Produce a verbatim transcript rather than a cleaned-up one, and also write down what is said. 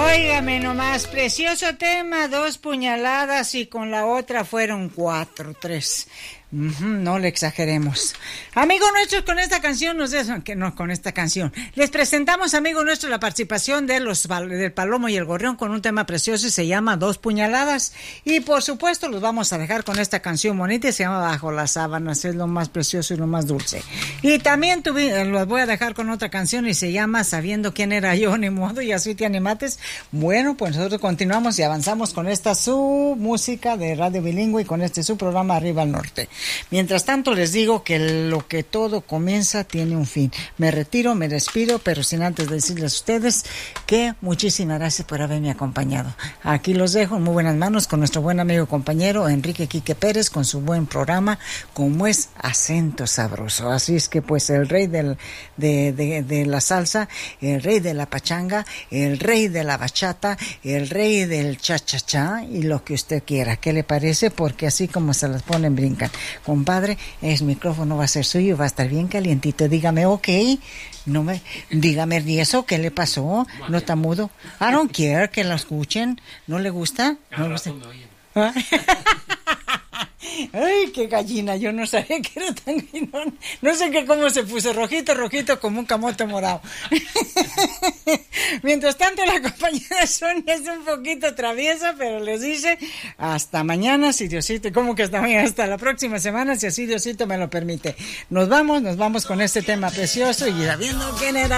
Óigame nomás, precioso tema, dos puñaladas y con la otra fueron cuatro, tres. Uh-huh, no le exageremos. Amigos nuestros, con esta canción nos dejan que no con esta canción. Les presentamos, amigos nuestros, la participación de los del Palomo y el Gorrión con un tema precioso y se llama Dos puñaladas. Y por supuesto los vamos a dejar con esta canción bonita y se llama Bajo las sábanas, es lo más precioso y lo más dulce. Y también tuve, los voy a dejar con otra canción y se llama Sabiendo quién era yo, ni modo, y así te animates. Bueno, pues nosotros continuamos y avanzamos con esta su música de Radio Bilingüe y con este su programa Arriba al Norte. Mientras tanto les digo que lo que todo comienza tiene un fin. Me retiro, me despido, pero sin antes decirles a ustedes que muchísimas gracias por haberme acompañado. Aquí los dejo en muy buenas manos con nuestro buen amigo y compañero Enrique Quique Pérez con su buen programa como es Acento Sabroso. Así es que pues el rey del, de, de, de la salsa, el rey de la pachanga, el rey de la bachata, el rey del cha-cha-cha y lo que usted quiera. ¿Qué le parece? Porque así como se las ponen, brincan. Compadre, el micrófono va a ser suyo, va a estar bien calientito. Dígame, ok, no me, dígame, ¿y eso qué le pasó? ¿No está mudo? I don't care que lo escuchen. ¿No le gusta? ¿No le gusta? Ay, qué gallina, yo no sabía que era tan guinón. No sé qué cómo se puso, rojito, rojito como un camote morado. Mientras tanto, la compañera Sonia es un poquito traviesa, pero les dice hasta mañana, si Diosito, ¿cómo que hasta mañana? Hasta la próxima semana, si así Diosito me lo permite. Nos vamos, nos vamos con este tema precioso y sabiendo quién era